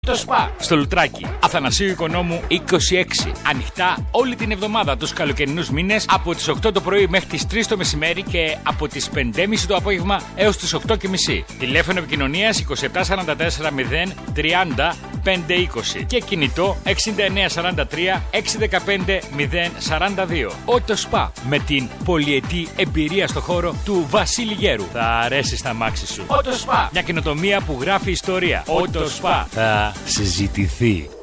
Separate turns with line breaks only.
Το ΣΠΑ στο Λουτράκι, Αθανασίου Οικονόμου 26. Ανοιχτά όλη την εβδομάδα τους καλοκαιρινούς μήνες από τις 8 το πρωί μέχρι τις 3 το μεσημέρι και από τις 5.30 το απόγευμα έως τις 8.30. Τηλέφωνο επικοινωνίας 2744 030 520 και κινητό 6943 615 042. Ότο ΣΠΑ με την πολυετή εμπειρία στο χώρο του Βασίλη Γέρου. Θα αρέσει στα μάξι σου. Ότο ΣΠΑ, μια καινοτομία που γράφει ιστορία. Ότο ΣΠΑ. Θα συζητηθεί.